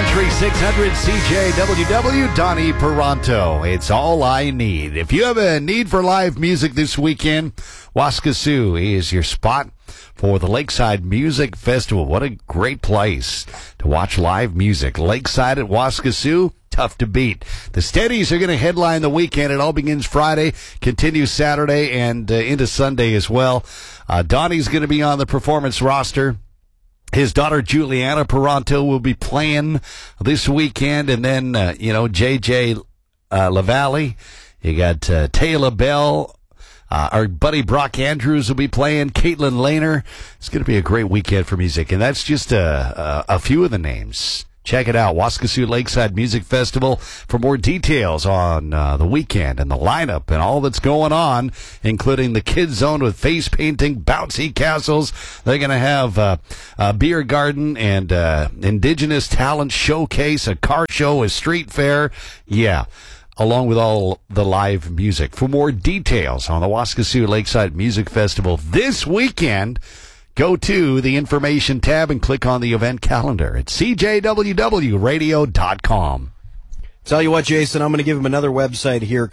Country 600 CJWW, Donnie Peranto. It's all I need. If you have a need for live music this weekend, Waskesiu is your spot for the Lakeside Music Festival. What a great place to watch live music. Lakeside at Waskesiu, tough to beat. The Steadies are going to headline the weekend. It all begins Friday, continues Saturday, and into Sunday as well. Donnie's going to be on the performance roster. His daughter, Juliana Peranto, will be playing this weekend. And then, J.J. LaValle. You got Taylor Bell. Our buddy Brock Andrews will be playing. Caitlin Lehner. It's going to be a great weekend for music. And that's just a few of the names. Check it out, Waskesiu Lakeside Music Festival. For more details on the weekend and the lineup and all that's going on, including the Kids Zone with face painting, bouncy castles. They're going to have a beer garden and Indigenous Talent Showcase, a car show, a street fair. Yeah, along with all the live music. For more details on the Waskesiu Lakeside Music Festival this weekend, go to the information tab and click on the event calendar at cjwwradio.com. Tell you what, Jason, I'm going to give him another website here,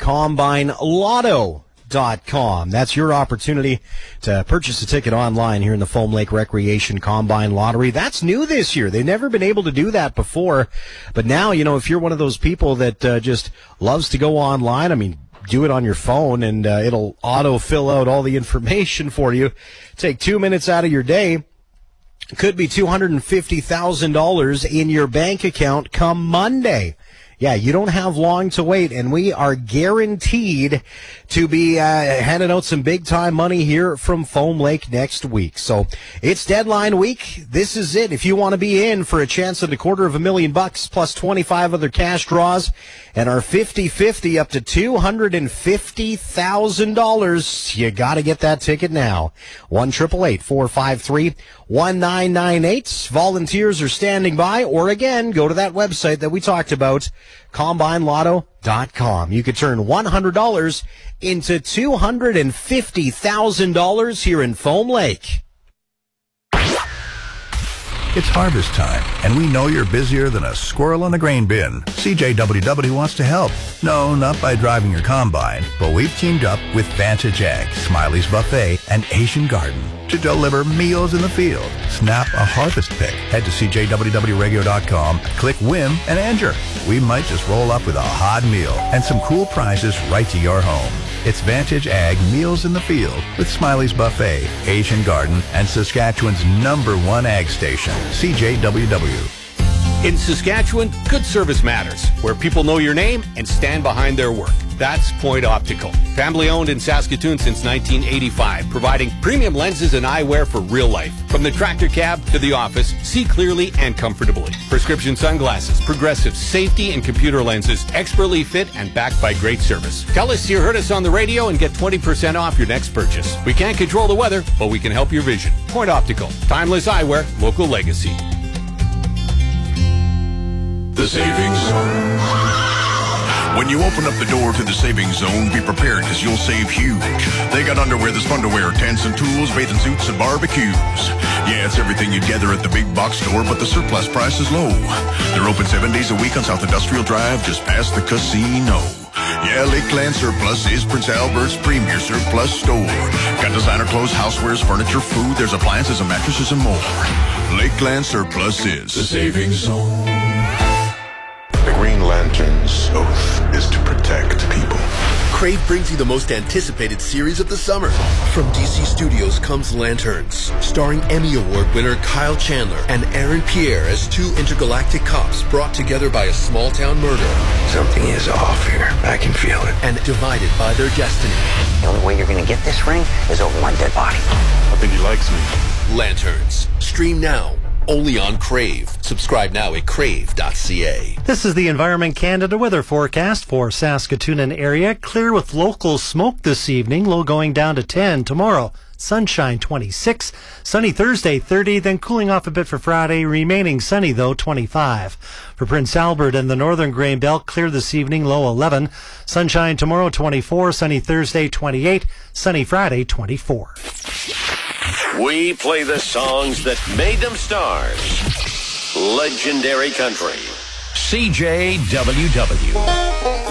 CombineLotto.com. That's your opportunity to purchase a ticket online here in the Foam Lake Recreation Combine Lottery. That's new this year. They've never been able to do that before. But now, if you're one of those people that just loves to go online, do it on your phone and it'll auto-fill out all the information for you. Take 2 minutes out of your day. Could be $250,000 in your bank account come Monday. Yeah, you don't have long to wait, and we are guaranteed to be handing out some big-time money here from Foam Lake next week. So it's deadline week. This is it. If you want to be in for a chance at $250,000 plus 25 other cash draws and our 50-50 up to $250,000, you got to get that ticket now. 1-888-453-1998. Volunteers are standing by, or again, go to that website that we talked about, CombineLotto.com. You could turn $100 into $250,000 here in Foam Lake. It's harvest time, and we know you're busier than a squirrel in a grain bin. CJWW wants to help. No, not by driving your combine, but we've teamed up with Vantage Ag, Smiley's Buffet, and Asian Garden to deliver meals in the field. Snap a harvest pick. Head to CJWWRadio.com, click Win, and enter. We might just roll up with a hot meal and some cool prizes right to your home. It's Vantage Ag Meals in the Field with Smiley's Buffet, Asian Garden, and Saskatchewan's #1 ag station, CJWW. In Saskatchewan, good service matters, where people know your name and stand behind their work. That's Point Optical. Family owned in Saskatoon since 1985, providing premium lenses and eyewear for real life. From the tractor cab to the office, see clearly and comfortably. Prescription sunglasses, progressive safety and computer lenses, expertly fit and backed by great service. Tell us you heard us on the radio and get 20% off your next purchase. We can't control the weather, but we can help your vision. Point Optical. Timeless eyewear, local legacy. The Savings Zone. When you open up the door to the Savings Zone, be prepared because you'll save huge. They got underwear that's fun to wear, tents and tools, bathing suits and barbecues. Yeah, it's everything you'd gather at the big box store, but the surplus price is low. They're open 7 days a week on South Industrial Drive, just past the casino. Yeah, Lakeland Surplus is Prince Albert's premier surplus store. Got designer clothes, housewares, furniture, food, there's appliances and mattresses and more. Lakeland Surplus is the Savings Zone. The Green Lantern's oath is to protect people. Crave brings you the most anticipated series of the summer. From DC Studios comes Lanterns, starring Emmy Award winner Kyle Chandler and Aaron Pierre as two intergalactic cops brought together by a small-town murder. Something is off here. I can feel it. And divided by their destiny. The only way you're going to get this ring is over my dead body. I think he likes me. Lanterns. Stream now. Only on Crave. Subscribe now at crave.ca. This is the Environment Canada weather forecast for Saskatoon and area. Clear with local smoke this evening. Low going down to 10 tomorrow. Sunshine 26. Sunny Thursday 30. Then cooling off a bit for Friday. Remaining sunny though 25. For Prince Albert and the Northern Grain Belt, clear this evening. Low 11. Sunshine tomorrow 24. Sunny Thursday 28. Sunny Friday 24. We play the songs that made them stars. Legendary Country. CJWW.